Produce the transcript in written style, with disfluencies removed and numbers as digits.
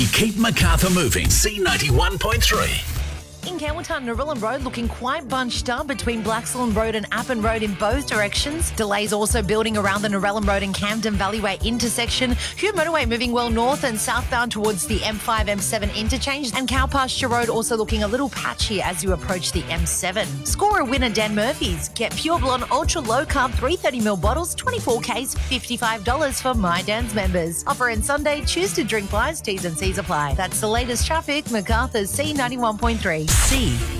Keep Macarthur moving. C91.3. In Campbelltown, Narellan Road looking quite bunched up between Blaxland Road and Appin Road in both directions. Delays also building around the Narellan Road and Camden Valleyway intersection. Hume Motorway moving well north and southbound towards the M5, M7 interchange. And Cowpasture Road also looking a little patchy as you approach the M7. Score a winner, Dan Murphy's. Get Pure Blonde Ultra Low Carb 330ml bottles, 24Ks, $55 for My Dan's members. Offer in Sunday. Choose to drink blind. T's and C's apply. That's the latest traffic. Macarthur's C91.3. C